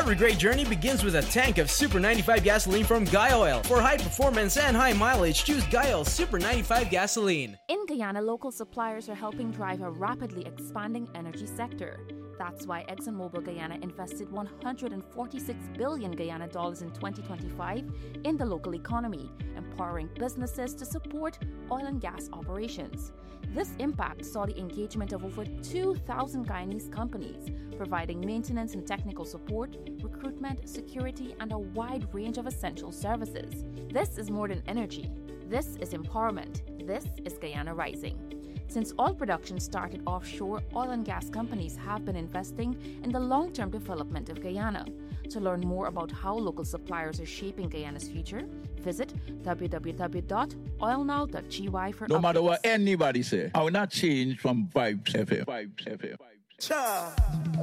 Every great journey begins with a tank of Super 95 gasoline from Guy Oil. For high performance and high mileage, choose Guy Oil Super 95 gasoline. In Guyana, local suppliers are helping drive a rapidly expanding energy sector. That's why ExxonMobil Guyana invested $146 billion Guyana dollars in 2025 in the local economy, empowering businesses to support oil and gas operations. This impact saw the engagement of over 2,000 Guyanese companies, providing maintenance and technical support, recruitment, security, and a wide range of essential services. This is more than energy. This is empowerment. This is Guyana Rising. Since oil production started offshore, oil and gas companies have been investing in the long-term development of Guyana. To learn more about how local suppliers are shaping Guyana's future, visit www.oilnow.gy for updates. No matter what anybody say, I will not change from Vibes FM. Vibes FM.